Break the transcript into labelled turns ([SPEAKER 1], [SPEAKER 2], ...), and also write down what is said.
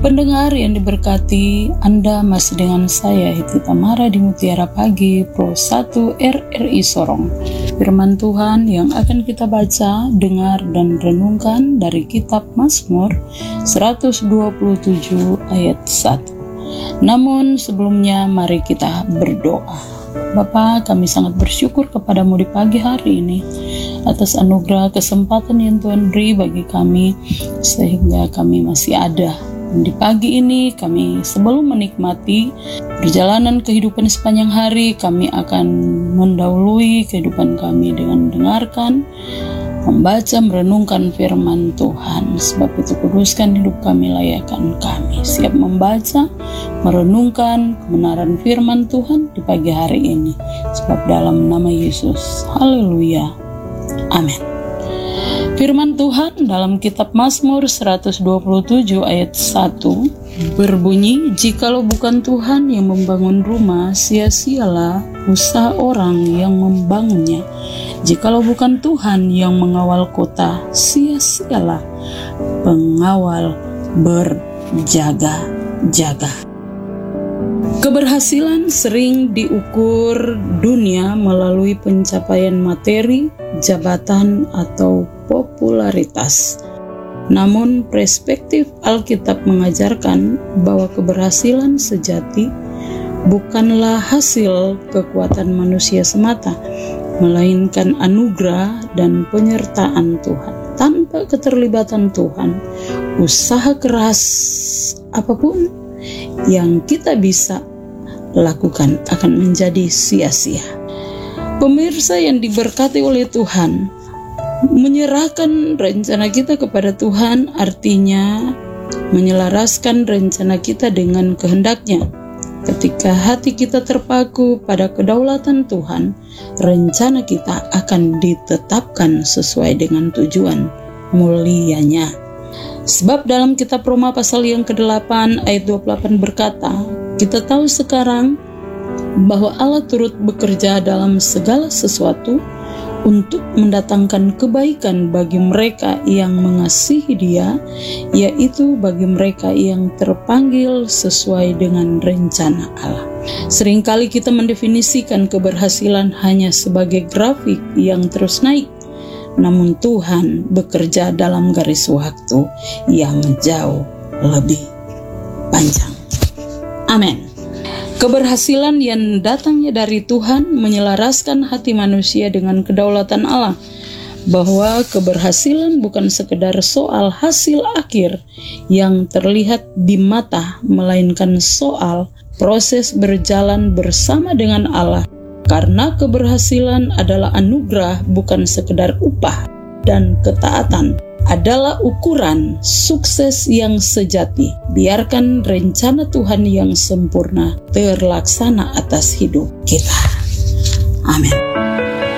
[SPEAKER 1] Pendengar yang diberkati, Anda masih dengan saya Hiti Tamara di Mutiara Pagi Pro 1 RRI Sorong. Firman Tuhan yang akan kita baca, dengar, dan renungkan dari kitab Mazmur 127 ayat 1. Namun sebelumnya mari kita berdoa. Bapa, kami sangat bersyukur kepadamu di pagi hari ini atas anugerah kesempatan yang Tuhan beri bagi kami sehingga kami masih ada. Di pagi ini kami sebelum menikmati perjalanan kehidupan sepanjang hari, kami akan mendahului kehidupan kami dengan mendengarkan, membaca, merenungkan firman Tuhan. Sebab itu kuduskan hidup kami, layakkan kami siap membaca, merenungkan kebenaran firman Tuhan di pagi hari ini. Sebab dalam nama Yesus, haleluya, amin. Firman Tuhan dalam kitab Mazmur 127 ayat 1 berbunyi, "Jikalau bukan Tuhan yang membangun rumah, sia-sialah usaha orang yang membangunnya. Jikalau bukan Tuhan yang mengawal kota, sia-sialah pengawal berjaga-jaga." Keberhasilan sering diukur dunia melalui pencapaian materi, jabatan, atau popularitas. Namun perspektif Alkitab mengajarkan bahwa keberhasilan sejati bukanlah hasil kekuatan manusia semata, melainkan anugerah dan penyertaan Tuhan. Tanpa keterlibatan Tuhan, usaha keras apapun yang kita bisa lakukan akan menjadi sia-sia. Pemirsa yang diberkati oleh Tuhan, menyerahkan rencana kita kepada Tuhan artinya menyelaraskan rencana kita dengan kehendak-Nya. Ketika hati kita terpaku pada kedaulatan Tuhan, rencana kita akan ditetapkan sesuai dengan tujuan mulianya. Sebab dalam kitab Roma pasal yang ke-8 ayat 28 berkata, kita tahu sekarang bahwa Allah turut bekerja dalam segala sesuatu untuk mendatangkan kebaikan bagi mereka yang mengasihi Dia, yaitu bagi mereka yang terpanggil sesuai dengan rencana Allah. Seringkali kita mendefinisikan keberhasilan hanya sebagai grafik yang terus naik, namun Tuhan bekerja dalam garis waktu yang jauh lebih panjang. Amin. Keberhasilan yang datangnya dari Tuhan menyelaraskan hati manusia dengan kedaulatan Allah, bahwa keberhasilan bukan sekedar soal hasil akhir yang terlihat di mata, melainkan soal proses berjalan bersama dengan Allah. Karena keberhasilan adalah anugerah, bukan sekedar upah, dan ketaatan adalah ukuran sukses yang sejati. Biarkan rencana Tuhan yang sempurna terlaksana atas hidup kita. Amin.